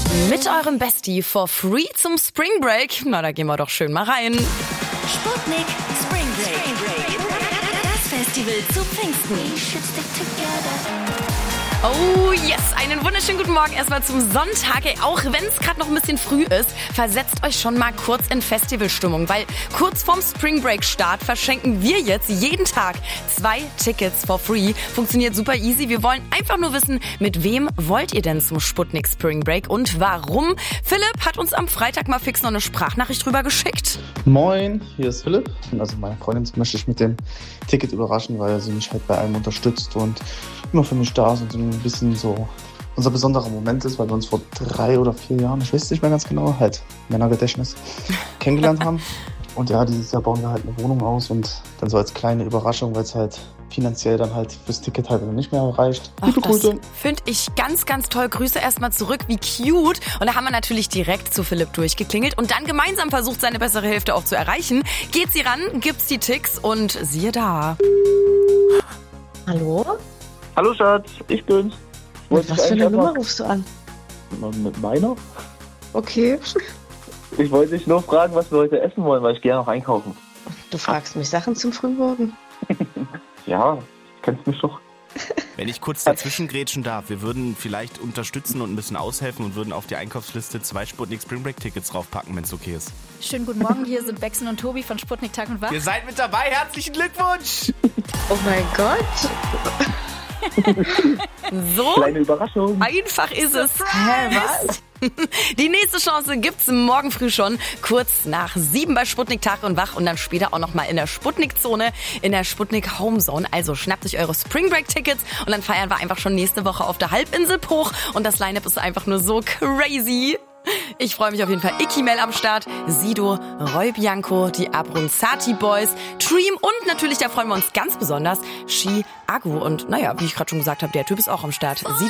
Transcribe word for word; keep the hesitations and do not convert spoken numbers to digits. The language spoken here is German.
Mit eurem Bestie for free zum Spring Break. Na, da gehen wir doch schön mal rein. Sputnik Spring Break. Das Festival zu Pfingsten. Oh yes, einen wunderschönen guten Morgen erstmal zum Sonntag. Ey, auch wenn es gerade noch ein bisschen früh ist, versetzt euch schon mal kurz in Festivalstimmung, weil kurz vorm Spring Break Start verschenken wir jetzt jeden Tag zwei Tickets for free. Funktioniert super easy. Wir wollen einfach nur wissen, mit wem wollt ihr denn zum Sputnik Spring Break und warum? Philipp hat uns am Freitag mal fix noch eine Sprachnachricht drüber geschickt. Moin, hier ist Philipp. Also meine Freundin möchte ich mit dem Ticket überraschen, weil sie mich halt bei allem unterstützt und immer für mich da ist und so ein bisschen so unser besonderer Moment ist, weil wir uns vor drei oder vier Jahren, ich weiß es nicht mehr ganz genau, halt Männergedächtnis kennengelernt haben. Und ja, dieses Jahr bauen wir halt eine Wohnung aus und dann so als kleine Überraschung, weil es halt finanziell dann halt fürs Ticket halt noch nicht mehr reicht. Liebe Grüße. Finde ich ganz, ganz toll. Grüße erstmal zurück, wie cute. Und da haben wir natürlich direkt zu Philipp durchgeklingelt und dann gemeinsam versucht, seine bessere Hälfte auch zu erreichen. Geht sie ran, gibt's die Ticks und siehe da. Hallo? Hallo Schatz, ich bin's. Mit was für eine Nummer rufst du an? Mit meiner? Okay. Ich wollte dich nur fragen, was wir heute essen wollen, weil ich gerne noch einkaufen. Du fragst mich Sachen zum Frühmorgen? Ja, kennst mich doch. Wenn ich kurz dazwischen grätschen darf, wir würden vielleicht unterstützen und ein bisschen aushelfen und würden auf die Einkaufsliste zwei Sputnik Spring Break Tickets draufpacken, wenn es okay ist. Schönen guten Morgen, hier sind Bexen und Tobi von Sputnik Tag und Wach. Ihr seid mit dabei, herzlichen Glückwunsch! Oh mein Gott. So Kleine Überraschung. einfach ist es. Hä, was? Die nächste Chance gibt's morgen früh schon, kurz nach sieben bei Sputnik Tag und Wach und dann später auch nochmal in der Sputnik-Zone, in der Sputnik Homezone. Also schnappt euch eure Spring Break Tickets und dann feiern wir einfach schon nächste Woche auf der Halbinsel hoch und das Line-Up ist einfach nur so crazy. Ich freue mich auf jeden Fall. Ikimel am Start, Sido, Roy Bianco, die Abronzati Boys, Dream und natürlich, da freuen wir uns ganz besonders, Shi Agu. Und naja, wie ich gerade schon gesagt habe, der Typ ist auch am Start. Sido